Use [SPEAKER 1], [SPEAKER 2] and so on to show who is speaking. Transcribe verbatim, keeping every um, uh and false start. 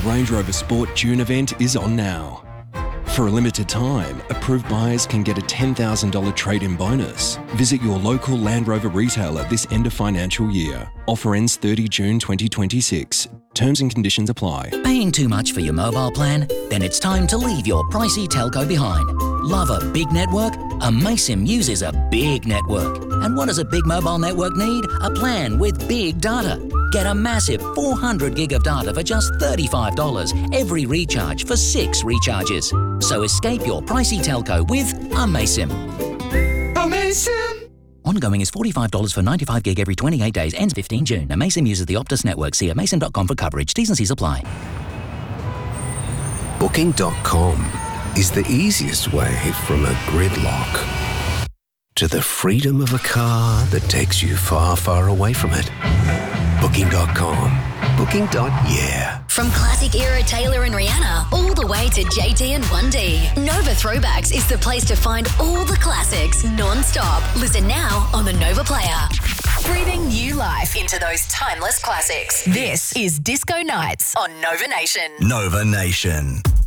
[SPEAKER 1] Range Rover Sport June event is on now. For a limited time, approved buyers can get a ten thousand dollars trade-in bonus. Visit your local Land Rover retailer this end of financial year. Offer ends thirtieth of June twenty twenty-six. Terms and conditions apply.
[SPEAKER 2] Paying too much for your mobile plan? Then it's time to leave your pricey telco behind. Love a big network? Amaysim uses a big network. And what does a big mobile network need? A plan with big data. Get a massive four hundred gig of data for just thirty-five dollars every recharge for six recharges. So escape your pricey telco with Amaysim.
[SPEAKER 3] Amaysim!
[SPEAKER 2] Ongoing is forty-five dollars for ninety-five gig every twenty-eight days. Ends fifteenth of June. Amaysim uses the Optus network. See amaysim dot com for coverage. T's and C's apply.
[SPEAKER 4] Booking dot com is the easiest way from a gridlock to the freedom of a car that takes you far, far away from it. Booking dot com. Booking. Yeah.
[SPEAKER 5] From classic era Taylor and Rihanna all the way to J T and one D, Nova Throwbacks is the place to find all the classics non-stop. Listen now on the Nova Player. Breathing new life into those timeless classics. This is Disco Nights on Nova Nation.
[SPEAKER 6] Nova Nation.